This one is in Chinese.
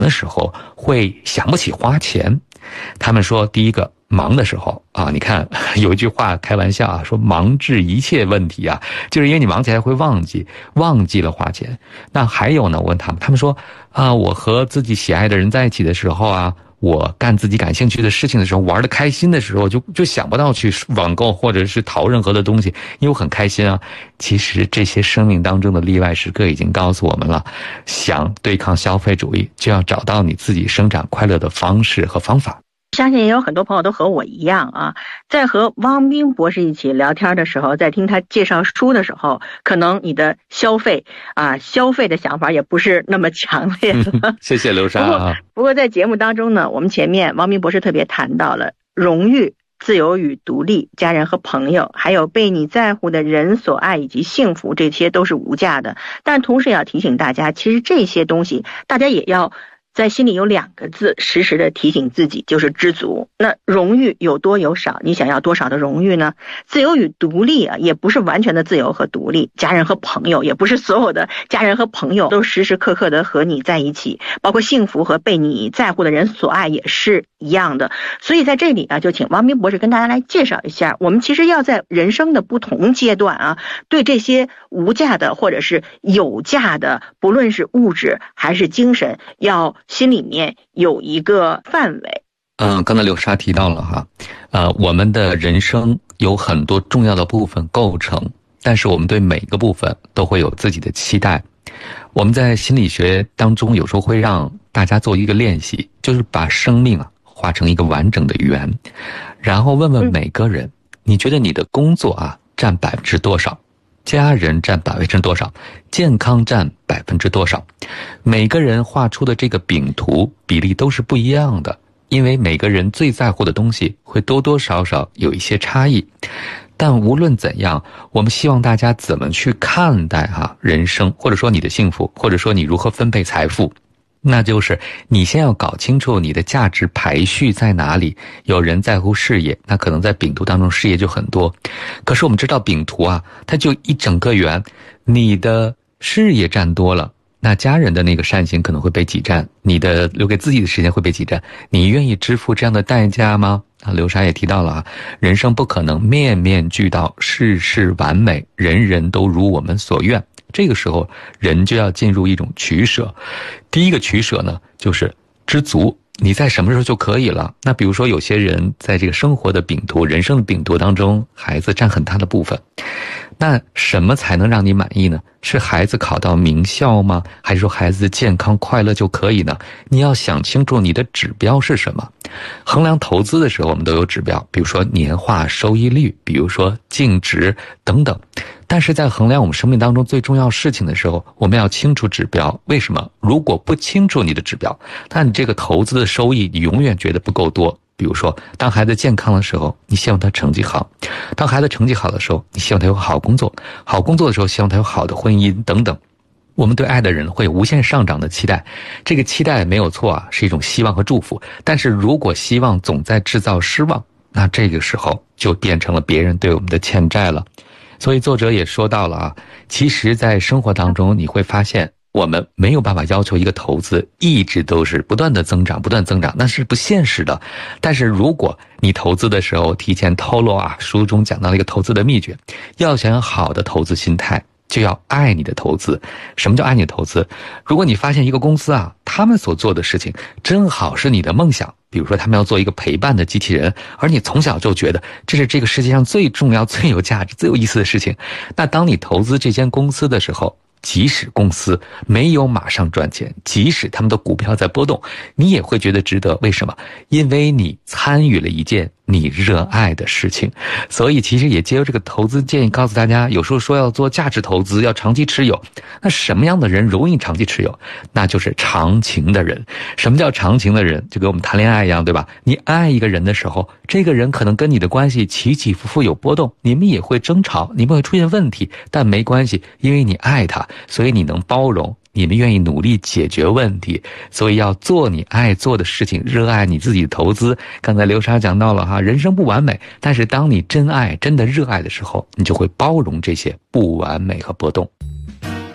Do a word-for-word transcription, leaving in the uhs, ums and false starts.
的时候会想不起花钱。他们说，第一个，忙的时候啊，你看有一句话开玩笑啊，说忙治一切问题啊，就是因为你忙起来会忘记，忘记了花钱。那还有呢，我问他们，他们说啊，我和自己喜爱的人在一起的时候啊，我干自己感兴趣的事情的时候，玩得开心的时候，就就想不到去网购或者是淘任何的东西，因为我很开心啊。其实这些生命当中的例外时刻已经告诉我们了，想对抗消费主义，就要找到你自己生长快乐的方式和方法。 相信也有很多朋友都和我一样啊，在和汪斌博士一起聊天的时候，在听他介绍书的时候，可能你的消费啊，消费的想法也不是那么强烈了。 谢谢刘莎啊。 不过在节目当中呢，我们前面汪斌博士特别谈到了荣誉、自由与独立、家人和朋友，还有被你在乎的人所爱以及幸福，这些都是无价的。但同时也要提醒大家，其实这些东西大家也要在心里有两个字，时时的提醒自己，就是知足。那荣誉有多有少，你想要多少的荣誉呢？自由与独立啊，也不是完全的自由和独立。家人和朋友，也不是所有的家人和朋友都时时刻刻的和你在一起，包括幸福和被你在乎的人所爱也是一样的。所以在这里啊，就请汪斌博士跟大家来介绍一下，我们其实要在人生的不同阶段啊，对这些无价的或者是有价的，不论是物质还是精神，要心里面有一个范围。 嗯，刚才刘莎提到了哈，呃，我们的人生有很多重要的部分构成，但是我们对每个部分都会有自己的期待。我们在心理学当中有时候会让大家做一个练习，就是把生命啊画成一个完整的圆，然后问问每个人，嗯、你觉得你的工作啊占百分之多少？家人占百分之多少？健康占百分之多少？每个人画出的这个饼图比例都是不一样的，因为每个人最在乎的东西会多多少少有一些差异。但无论怎样，我们希望大家怎么去看待哈、啊、人生，或者说你的幸福，或者说你如何分配财富，那就是你先要搞清楚你的价值排序在哪里。有人在乎事业，那可能在饼图当中事业就很多，可是我们知道饼图啊，它就一整个圆，你的事业占多了，那家人的那个善行可能会被挤占，你的留给自己的时间会被挤占，你愿意支付这样的代价吗？啊，刘莎也提到了啊，人生不可能面面俱到，事事完美，人人都如我们所愿。这个时候人就要进入一种取舍。第一个取舍呢，就是知足，你在什么时候就可以了。那比如说有些人在这个生活的饼图，人生的饼图当中，孩子占很大的部分，那什么才能让你满意呢？是孩子考到名校吗？还是说孩子健康快乐就可以呢？你要想清楚你的指标是什么。衡量投资的时候我们都有指标，比如说年化收益率，比如说净值等等。但是在衡量我们生命当中最重要事情的时候，我们要清楚指标。为什么？如果不清楚你的指标，那你这个投资的收益你永远觉得不够多。比如说当孩子健康的时候，你希望他成绩好，当孩子成绩好的时候，你希望他有好工作，好工作的时候希望他有好的婚姻等等。我们对爱的人会有无限上涨的期待，这个期待没有错啊，是一种希望和祝福。但是如果希望总在制造失望，那这个时候就变成了别人对我们的欠债了。所以作者也说到了啊，其实在生活当中你会发现，我们没有办法要求一个投资一直都是不断的增长不断增长，那是不现实的。但是如果你投资的时候提前透露啊，书中讲到了一个投资的秘诀，要想有好的投资心态，就要爱你的投资。什么叫爱你的投资？如果你发现一个公司啊，他们所做的事情正好是你的梦想，比如说他们要做一个陪伴的机器人，而你从小就觉得这是这个世界上最重要最有价值最有意思的事情，那当你投资这间公司的时候，即使公司没有马上赚钱，即使他们的股票在波动，你也会觉得值得。为什么？因为你参与了一件你热爱的事情。所以其实也借由这个投资建议告诉大家，有时候说要做价值投资，要长期持有，那什么样的人容易长期持有？那就是长情的人。什么叫长情的人？就跟我们谈恋爱一样，对吧？你爱一个人的时候，这个人可能跟你的关系起起伏伏有波动，你们也会争吵，你们会出现问题，但没关系，因为你爱他，所以你能包容，你们愿意努力解决问题。所以要做你爱做的事情，热爱你自己的投资。刚才刘莎讲到了哈，人生不完美，但是当你真爱真的热爱的时候，你就会包容这些不完美和波动。